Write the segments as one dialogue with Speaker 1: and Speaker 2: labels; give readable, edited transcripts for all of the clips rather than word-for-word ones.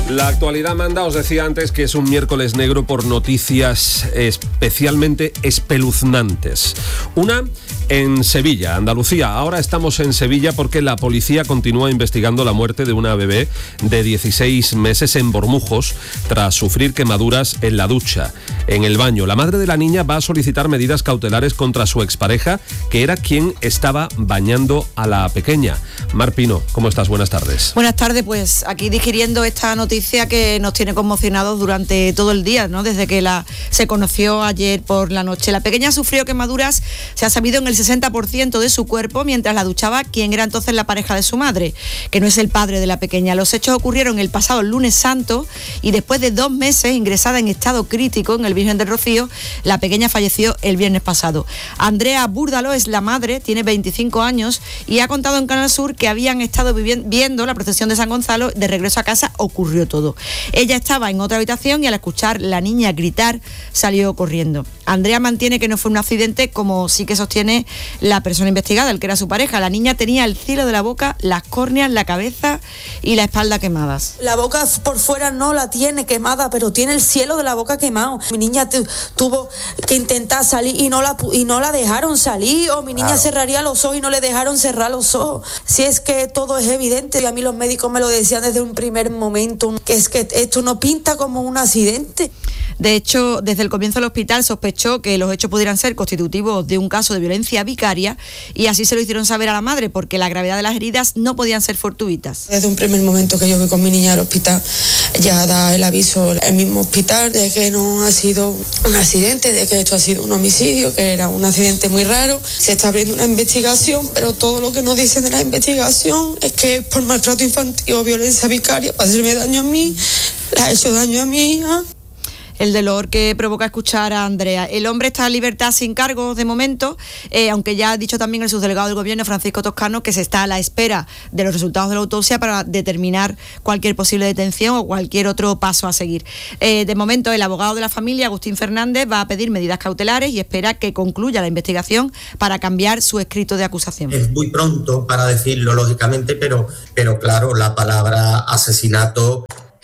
Speaker 1: La actualidad manda, os decía antes que es un miércoles negro por noticias especialmente espeluznantes. Una en Sevilla, Andalucía. Ahora estamos en Sevilla porque la policía continúa investigando la muerte de una bebé de 16 meses en Bormujos tras sufrir quemaduras en la ducha, en el baño. La madre de la niña va a solicitar medidas cautelares contra su expareja, que era quien estaba bañando a la pequeña. Mar Pino, ¿cómo estás? Buenas tardes.
Speaker 2: Buenas tardes, pues aquí digiriendo esta noticia que nos tiene conmocionados durante todo el día, ¿no? Desde que se conoció ayer por la noche. La pequeña sufrió quemaduras, se ha sabido, en el 60% de su cuerpo mientras la duchaba quien era entonces la pareja de su madre, que no es el padre de la pequeña. Los hechos ocurrieron el pasado lunes santo y después de 2 meses ingresada en estado crítico en el Virgen del Rocío, la pequeña falleció el viernes pasado. Andrea Búrdalo es la madre, tiene 25 años y ha contado en Canal Sur que habían estado viendo la procesión de San Gonzalo. De regreso a casa ocurrió todo. Ella estaba en otra habitación y al escuchar la niña gritar salió corriendo. Andrea mantiene que no fue un accidente, como sí que sostiene la persona investigada, el que era su pareja. La niña tenía el cielo de la boca, las córneas, la cabeza y la espalda quemadas.
Speaker 3: La boca por fuera no la tiene quemada, pero tiene el cielo de la boca quemado. Mi niña tuvo que intentar salir y no la dejaron salir, o mi niña cerraría los ojos y no le dejaron cerrar los ojos. Si es que todo es evidente, y a mí los médicos me lo decían desde un primer momento, que es que esto no pinta como un accidente.
Speaker 2: De hecho, desde el comienzo el hospital sospechó que los hechos pudieran ser constitutivos de un caso de violencia vicaria y así se lo hicieron saber a la madre, porque la gravedad de las heridas no podían ser fortuitas.
Speaker 3: Desde un primer momento que yo voy con mi niña al hospital, ya da el aviso el mismo hospital de que no ha sido un accidente, de que esto ha sido un homicidio, que era un accidente muy raro. Se está abriendo una investigación, pero todo lo que nos dicen de la investigación es que es por maltrato infantil o violencia vicaria, para hacerme daño a mí, le ha hecho daño a mi hija.
Speaker 2: El dolor que provoca escuchar a Andrea. El hombre está en libertad sin cargos de momento, aunque ya ha dicho también el subdelegado del gobierno, Francisco Toscano, que se está a la espera de los resultados de la autopsia para determinar cualquier posible detención o cualquier otro paso a seguir. De momento, el abogado de la familia, Agustín Fernández, va a pedir medidas cautelares y espera que concluya la investigación para cambiar su escrito de acusación.
Speaker 4: Es muy pronto para decirlo, lógicamente, pero claro, la palabra asesinato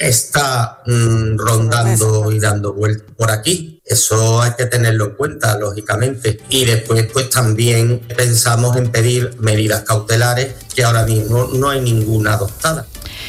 Speaker 4: está rondando y dando vueltas por aquí. Eso hay que tenerlo en cuenta, lógicamente. Y después, pues también pensamos en pedir medidas cautelares, que ahora mismo no hay ninguna adoptada.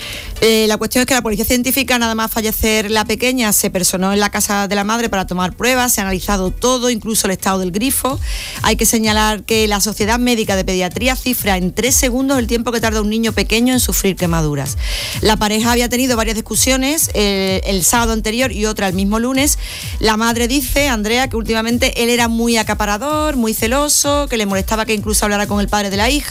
Speaker 2: La cuestión es que la policía científica, nada más fallecer la pequeña, se personó en la casa de la madre para tomar pruebas, se ha analizado todo, incluso el estado del grifo. Hay que señalar que la Sociedad Médica de Pediatría cifra en 3 segundos el tiempo que tarda un niño pequeño en sufrir quemaduras. La pareja había tenido varias discusiones el sábado anterior y otra el mismo lunes. La madre dice, Andrea, que últimamente él era muy acaparador, muy celoso, que le molestaba que incluso hablara con el padre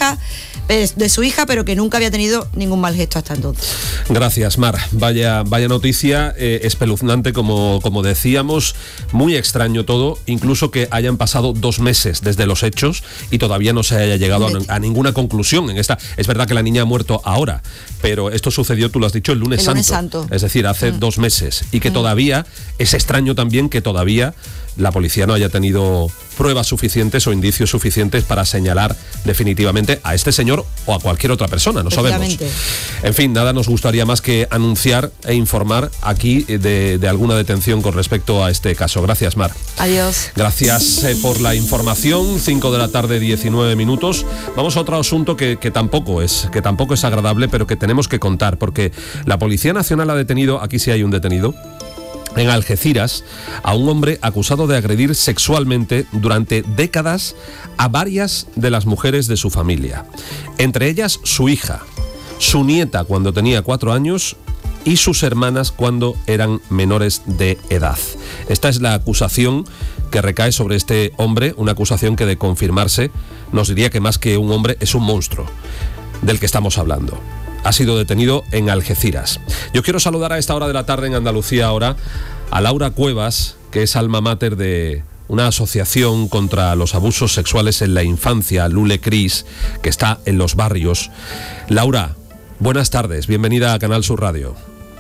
Speaker 2: de su hija, pero que nunca había tenido ningún mal gesto hasta entonces.
Speaker 1: Gracias, Mar. Vaya noticia, espeluznante, como decíamos, muy extraño todo, incluso que hayan pasado 2 meses desde los hechos y todavía no se haya llegado a ninguna conclusión en esta. Es verdad que la niña ha muerto ahora, pero esto sucedió, tú lo has dicho, el lunes santo. Es decir, hace 2 meses. Y que todavía, es extraño también que todavía la policía no haya tenido pruebas suficientes o indicios suficientes para señalar definitivamente a este señor o a cualquier otra persona, no sabemos. En fin, nada nos gustaría más que anunciar e informar aquí de alguna detención con respecto a este caso. Gracias, Mar.
Speaker 2: Adiós.
Speaker 1: Gracias por la información. 5 de la tarde, 19 minutos. Vamos a otro asunto que tampoco es agradable, pero que tenemos que contar, porque la Policía Nacional ha detenido, aquí sí hay un detenido, en Algeciras, a un hombre acusado de agredir sexualmente durante décadas a varias de las mujeres de su familia, entre ellas su hija, su nieta cuando tenía 4 años y sus hermanas cuando eran menores de edad. Esta es la acusación que recae sobre este hombre, una acusación que, de confirmarse, nos diría que más que un hombre es un monstruo del que estamos hablando. Ha sido detenido en Algeciras. Yo quiero saludar a esta hora de la tarde en Andalucía ahora a Laura Cuevas, que es alma mater de una asociación contra los abusos sexuales en la infancia, Lule Cris, que está en los barrios. Laura, buenas tardes, bienvenida a Canal Sur Radio.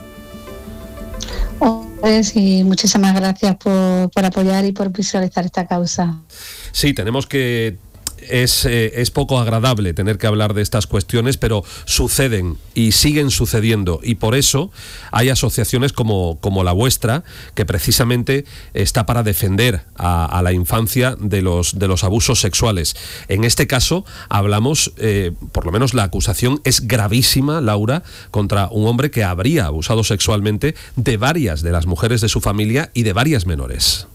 Speaker 5: Y muchísimas gracias por apoyar y por visualizar esta causa.
Speaker 1: Sí, tenemos que es poco agradable tener que hablar de estas cuestiones, pero suceden y siguen sucediendo, y por eso hay asociaciones como la vuestra, que precisamente está para defender a la infancia de los abusos sexuales. En este caso hablamos, por lo menos la acusación es gravísima, Laura, contra un hombre que habría abusado sexualmente de varias de las mujeres de su familia y de varias menores.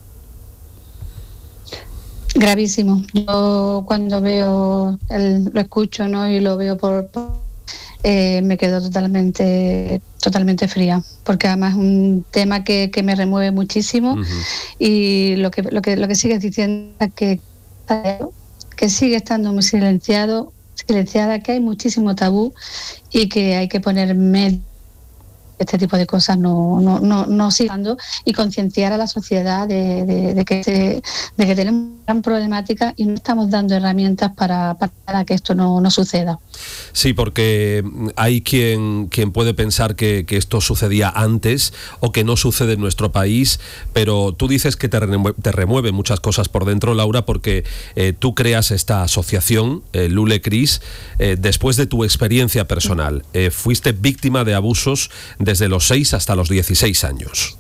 Speaker 5: Gravísimo. Yo cuando lo escucho, ¿no?, y lo veo me quedo totalmente fría, porque además es un tema que me remueve muchísimo. Uh-huh. Y lo que sigues diciendo es que sigue estando muy silenciada, que hay muchísimo tabú y que hay que poner medio. Este tipo de cosas no sigan, y concienciar a la sociedad de que tenemos una gran problemática y no estamos dando herramientas para que esto no suceda.
Speaker 1: Sí, porque hay quien puede pensar que esto sucedía antes o que no sucede en nuestro país, pero tú dices que te remueve muchas cosas por dentro, Laura, porque tú creas esta asociación, Lule Cris, después de tu experiencia personal. Fuiste víctima de abusos desde los 6 hasta los 16 años.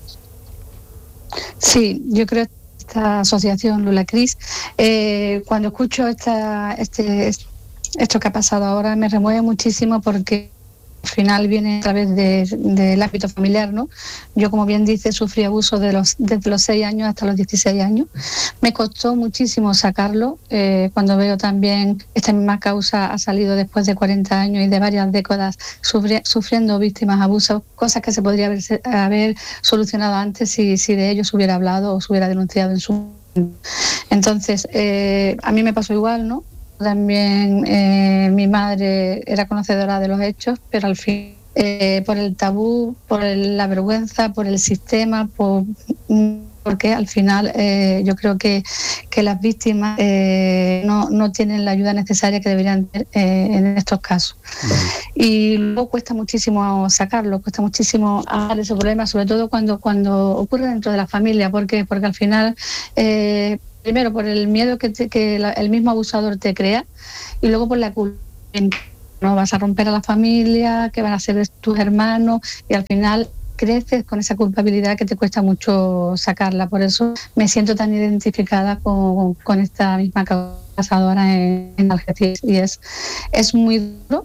Speaker 5: Sí, yo creo que esta asociación Lule Cris, cuando escucho esto que ha pasado ahora, me remueve muchísimo, porque al final viene a través del ámbito familiar, ¿no? Yo, como bien dice, sufrí abuso desde los 6 años hasta los 16 años. Me costó muchísimo sacarlo. Cuando veo también esta misma causa ha salido después de 40 años y de varias décadas sufriendo víctimas de abusos, cosas que se podría haber solucionado antes si de ellos se hubiera hablado o se hubiera denunciado en su momento. Entonces, a mí me pasó igual, ¿no? También mi madre era conocedora de los hechos, pero al fin, por el tabú, por la vergüenza, por el sistema, porque al final yo creo que las víctimas no tienen la ayuda necesaria que deberían tener en estos casos. Y luego cuesta muchísimo sacarlo, cuesta muchísimo hablar de ese problema, sobre todo cuando ocurre dentro de la familia, porque al final... primero, por el miedo que el mismo abusador te crea, y luego por la culpa. No vas a romper a la familia, que van a ser tus hermanos, y al final creces con esa culpabilidad que te cuesta mucho sacarla. Por eso me siento tan identificada con esta misma causa ahora en Algeciras, y es muy duro.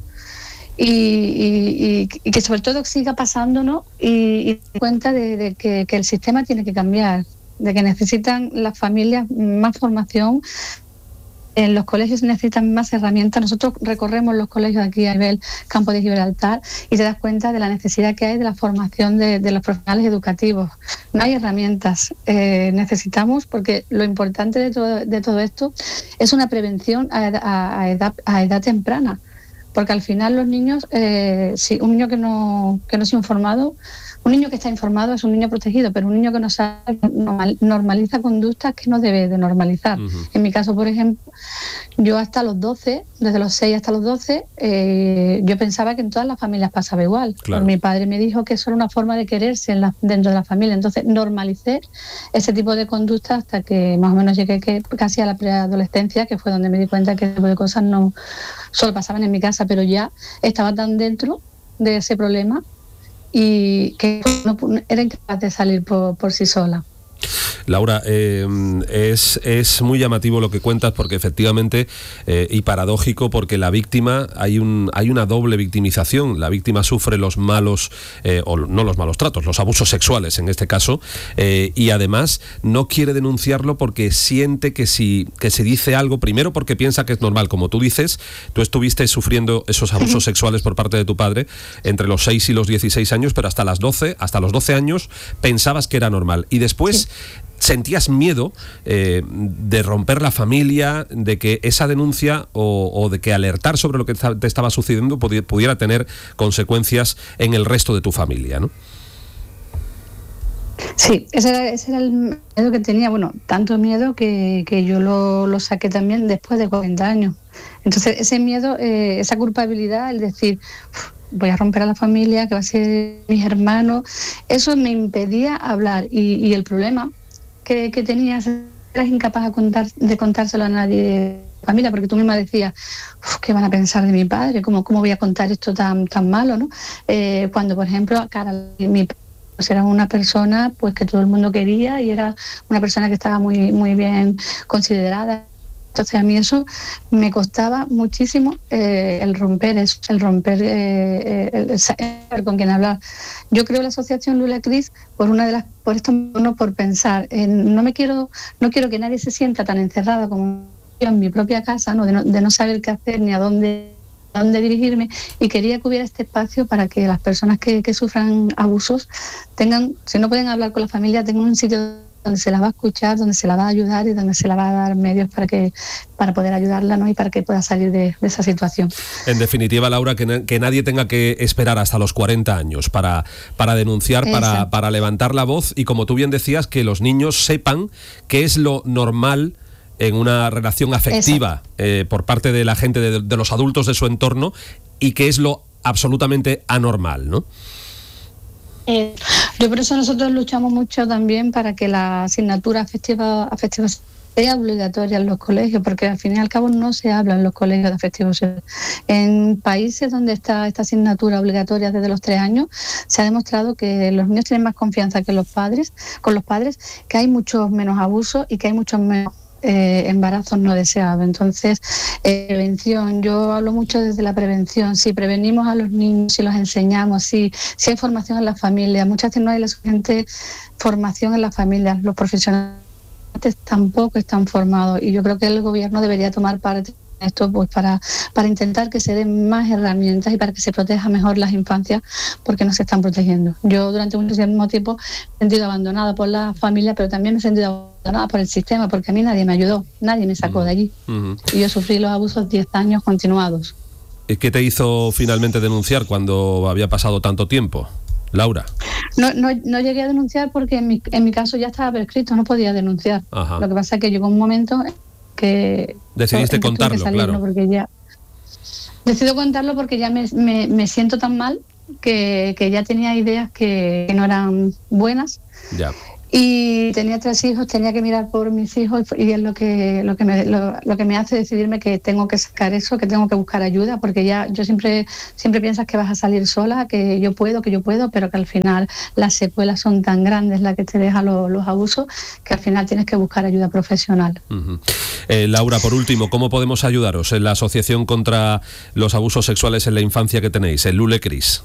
Speaker 5: Y que sobre todo siga pasando, ¿no? Y cuenta de que el sistema tiene que cambiar, de que necesitan las familias más formación, en los colegios necesitan más herramientas. Nosotros recorremos los colegios aquí a nivel Campo de Gibraltar y te das cuenta de la necesidad que hay de la formación de los profesionales educativos. No hay herramientas. Necesitamos, porque lo importante de todo esto es una prevención a edad temprana, porque al final los niños, si un niño que no es informado, un niño que está informado es un niño protegido, pero un niño que no sabe normaliza conductas que no debe de normalizar. Uh-huh. En mi caso, por ejemplo, yo hasta los 12, desde los 6 hasta los 12, yo pensaba que en todas las familias pasaba igual. Claro. Mi padre me dijo que eso era una forma de quererse dentro de la familia. Entonces normalicé ese tipo de conductas hasta que más o menos llegué casi a la preadolescencia, que fue donde me di cuenta que ese tipo de cosas no solo pasaban en mi casa, pero ya estaba tan dentro de ese problema y que no era incapaz de salir por sí sola.
Speaker 1: Laura, es muy llamativo lo que cuentas, porque efectivamente, y paradójico, porque la víctima, hay una doble victimización. La víctima sufre los malos, o no los malos tratos, los abusos sexuales en este caso, y además no quiere denunciarlo porque siente que si dice algo, primero porque piensa que es normal, como tú dices, tú estuviste sufriendo esos abusos sexuales por parte de tu padre entre los 6 y los 16 años, pero hasta los 12 años pensabas que era normal, y después sentías miedo de romper la familia, de que esa denuncia o de que alertar sobre lo que te estaba sucediendo pudiera tener consecuencias en el resto de tu familia, ¿no?
Speaker 5: Sí, ese era el miedo que tenía. Bueno, tanto miedo que yo lo saqué también después de 40 años. Entonces, ese miedo, esa culpabilidad, el decir, voy a romper a la familia, que va a ser mis hermanos, eso me impedía hablar. Y el problema que tenía, eras incapaz de contárselo a nadie familia, porque tú misma decías, ¿qué van a pensar de mi padre? ¿Cómo voy a contar esto tan malo, ¿no? Cuando, por ejemplo, mi padre era una persona pues que todo el mundo quería y era una persona que estaba muy, muy bien considerada. Entonces a mí eso me costaba muchísimo el romper eso, el saber con quién hablar. Yo creo la asociación Lula Cris por pensar, no quiero que nadie se sienta tan encerrada como yo en mi propia casa, ¿no? De no saber qué hacer ni a dónde dirigirme, y quería que hubiera este espacio para que las personas que sufran abusos tengan, si no pueden hablar con la familia, tengan un sitio donde se la va a escuchar, donde se la va a ayudar y donde se la va a dar medios para poder ayudarla, ¿no? Y para que pueda salir de esa situación. En definitiva, Laura, que nadie tenga que esperar hasta los 40 años para denunciar, para levantar la voz, y como tú bien decías, que los niños sepan qué es lo normal en una relación afectiva por parte de la gente, de los adultos de su entorno, y qué es lo absolutamente anormal, ¿no? Yo por eso nosotros luchamos mucho también para que la asignatura afectiva sea obligatoria en los colegios, porque al fin y al cabo no se habla en los colegios de afectivos. En países donde está esta asignatura obligatoria desde los 3 años, se ha demostrado que los niños tienen más confianza con los padres, que hay muchos menos abusos y que hay muchos menos embarazos no deseados. Entonces, prevención, yo hablo mucho desde la prevención. Si prevenimos a los niños, si los enseñamos, si hay formación en las familias, muchas veces no hay la suficiente formación en las familias, los profesionales tampoco están formados, y yo creo que el gobierno debería tomar parte en esto, pues para intentar que se den más herramientas y para que se proteja mejor las infancias, porque no se están protegiendo. Yo durante muchísimo tiempo me he sentido abandonada por la familia, pero también me he sentido abandonada por el sistema, porque a mí nadie me ayudó, nadie me sacó de allí. Y yo sufrí los abusos 10 años continuados. ¿Qué te hizo finalmente denunciar cuando había pasado tanto tiempo, Laura? No llegué a denunciar porque en mi caso ya estaba prescrito, no podía denunciar. Ajá. Lo que pasa es que llegó un momento que decidiste contarlo, salir, claro. ¿No? Porque ya decido contarlo porque ya me siento tan mal que ya tenía ideas que no eran buenas. Ya. Y tenía 3 hijos, tenía que mirar por mis hijos, y es lo que me hace decidirme que tengo que sacar eso, que tengo que buscar ayuda, porque ya yo siempre piensas que vas a salir sola, que yo puedo, pero que al final las secuelas son tan grandes las que te dejan los abusos, que al final tienes que buscar ayuda profesional. Laura, por último, ¿cómo podemos ayudaros en la Asociación contra los Abusos Sexuales en la Infancia que tenéis, el Lula Cris?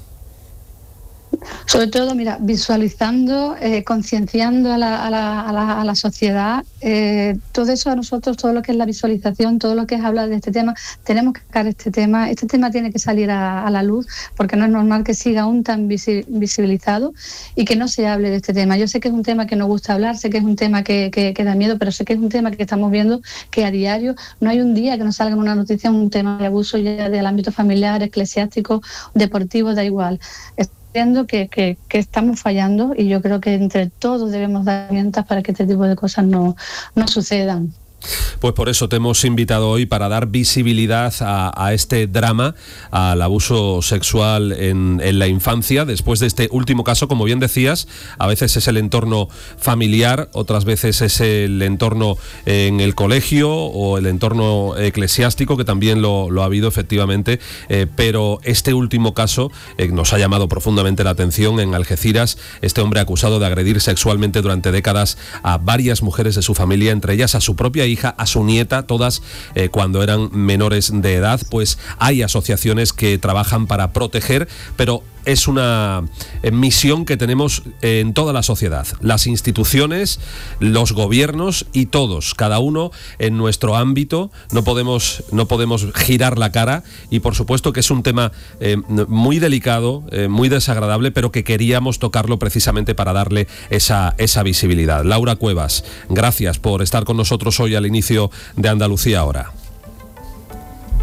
Speaker 5: Sobre todo, mira, visualizando, concienciando a la sociedad, todo eso a nosotros, todo lo que es la visualización, todo lo que es hablar de este tema, tenemos que sacar este tema tiene que salir a la luz, porque no es normal que siga aún tan visibilizado y que no se hable de este tema. Yo sé que es un tema que nos gusta hablar, sé que es un tema que da miedo, pero sé que es un tema que estamos viendo que a diario, no hay un día que no salga una noticia, un tema de abuso ya del ámbito familiar, eclesiástico, deportivo, da igual. Viendo que estamos fallando, y yo creo que entre todos debemos dar herramientas para que este tipo de cosas no sucedan. Pues por eso te hemos invitado hoy, para dar visibilidad a este drama, al abuso sexual en la infancia, después de este último caso. Como bien decías, a veces es el entorno familiar, otras veces es el entorno en el colegio o el entorno eclesiástico, que también lo ha habido efectivamente, pero este último caso nos ha llamado profundamente la atención. En Algeciras, este hombre acusado de agredir sexualmente durante décadas a varias mujeres de su familia, entre ellas a su propia hija, a su nieta, todas cuando eran menores de edad. Pues hay asociaciones que trabajan para proteger, pero es una misión que tenemos en toda la sociedad, las instituciones, los gobiernos y todos, cada uno en nuestro ámbito. No podemos girar la cara, y por supuesto que es un tema muy delicado, muy desagradable, pero que queríamos tocarlo precisamente para darle esa visibilidad. Laura Cuevas, gracias por estar con nosotros hoy al inicio de Andalucía Ahora.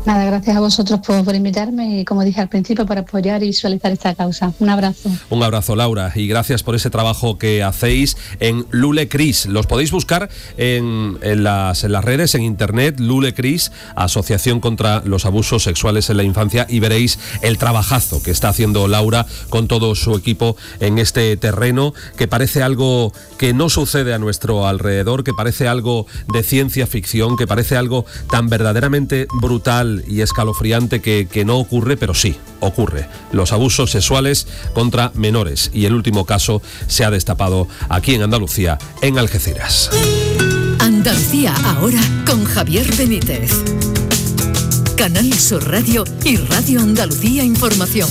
Speaker 5: Nada, gracias a vosotros por invitarme y, como dije al principio, por apoyar y visualizar esta causa. Un abrazo.
Speaker 1: Un abrazo, Laura, y gracias por ese trabajo que hacéis en Lule Cris. Los podéis buscar en las redes, en internet, Lule Cris, Asociación contra los Abusos Sexuales en la Infancia, y veréis el trabajazo que está haciendo Laura con todo su equipo en este terreno, que parece algo que no sucede a nuestro alrededor, que parece algo de ciencia ficción, que parece algo tan verdaderamente brutal y escalofriante que no ocurre, pero sí ocurre. Los abusos sexuales contra menores, y el último caso se ha destapado aquí en Andalucía, en Algeciras.
Speaker 6: Andalucía ahora con Javier Benítez. Canal Sur Radio y Radio Andalucía Información.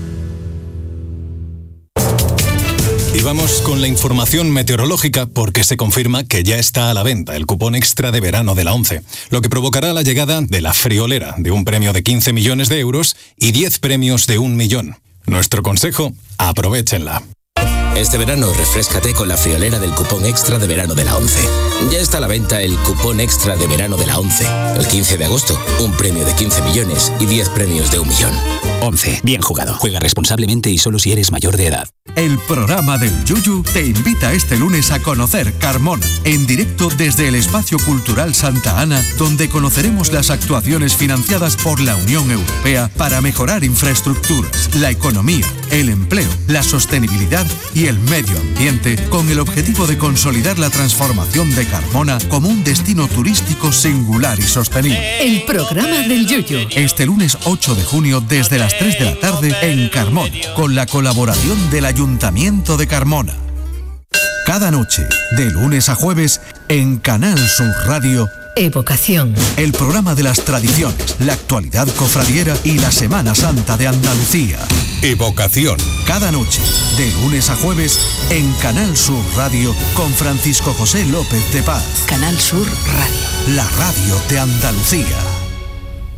Speaker 7: Y vamos con la información meteorológica, porque se confirma que ya está a la venta el cupón extra de verano de la ONCE, lo que provocará la llegada de la friolera de un premio de 15 millones de euros y 10 premios de 1 millón. Nuestro consejo: aprovéchenla.
Speaker 8: Este verano refréscate con la friolera del cupón extra de verano de la ONCE. Ya está a la venta el cupón extra de verano de la ONCE. El 15 de agosto, un premio de 15 millones y 10 premios de 1 millón. ONCE, bien jugado. Juega responsablemente y solo si eres mayor de edad.
Speaker 9: El programa del Yuyu te invita este lunes a conocer Carmona, en directo desde el Espacio Cultural Santa Ana, donde conoceremos las actuaciones financiadas por la Unión Europea para mejorar infraestructuras, la economía, el empleo, la sostenibilidad y el medio ambiente, con el objetivo de consolidar la transformación de Carmona como un destino turístico singular y sostenible.
Speaker 6: El programa del Yuyu.
Speaker 9: Este lunes 8 de junio desde las 3 de la tarde en Carmona, con la colaboración del Ayuntamiento de Carmona. Cada noche, de lunes a jueves, en Canal Sur Radio,
Speaker 6: Evocación.
Speaker 9: El programa de las tradiciones, la actualidad cofradiera y la Semana Santa de Andalucía.
Speaker 7: Evocación.
Speaker 9: Cada noche, de lunes a jueves, en Canal Sur Radio, con Francisco José López de Paz.
Speaker 6: Canal Sur Radio.
Speaker 9: La radio de Andalucía.